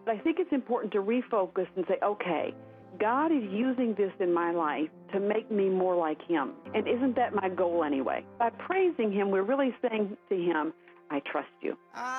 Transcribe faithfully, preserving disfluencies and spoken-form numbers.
But I think it's important to refocus and say, okay, God is using this in my life to make me more like Him. And isn't that my goal anyway? By praising Him, we're really saying to Him, I trust you.